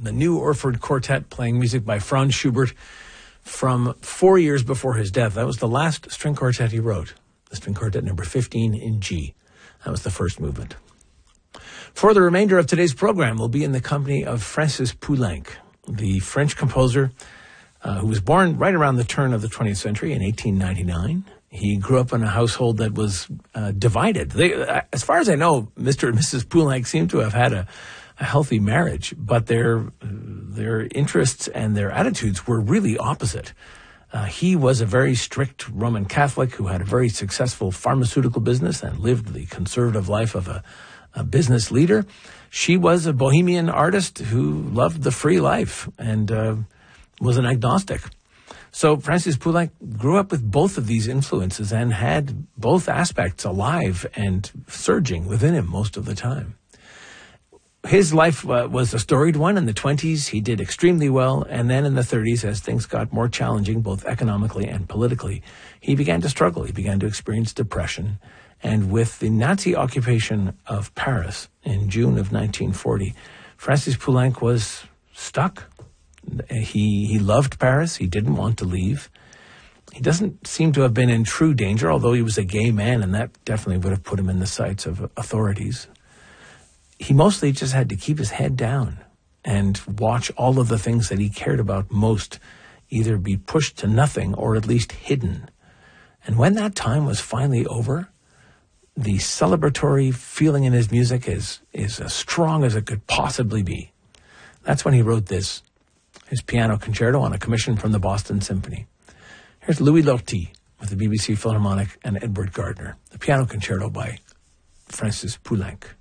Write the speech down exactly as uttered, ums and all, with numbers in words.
the New Orford Quartet, playing music by Franz Schubert from four years before his death. That was the last string quartet he wrote, the string quartet number fifteen in G. That was the first movement. For the remainder of today's program, we'll be in the company of Francis Poulenc, the French composer uh, who was born right around the turn of the twentieth century in eighteen ninety-nine. He grew up in a household that was uh, divided. They, uh, as far as I know, Mister and Missus Poulenc seem to have had a, a healthy marriage, but their their interests and their attitudes were really opposite. Uh, he was a very strict Roman Catholic who had a very successful pharmaceutical business and lived the conservative life of a, a business leader. She was a bohemian artist who loved the free life and uh, was an agnostic. So Francis Poulenc grew up with both of these influences and had both aspects alive and surging within him most of the time. His life uh, was a storied one. In the twenties, he did extremely well. And then in the thirties, as things got more challenging, both economically and politically, he began to struggle. He began to experience depression. And with the Nazi occupation of Paris in June of nineteen forty, Francis Poulenc was stuck. He, he loved Paris. He didn't want to leave. He doesn't seem to have been in true danger, although he was a gay man, and that definitely would have put him in the sights of authorities. He mostly just had to keep his head down and watch all of the things that he cared about most either be pushed to nothing or at least hidden. And when that time was finally over, the celebratory feeling in his music is, is as strong as it could possibly be. That's when he wrote this, his piano concerto on a commission from the Boston Symphony. Here's Louis Lortie with the B B C Philharmonic and Edward Gardner, the piano concerto by Francis Poulenc.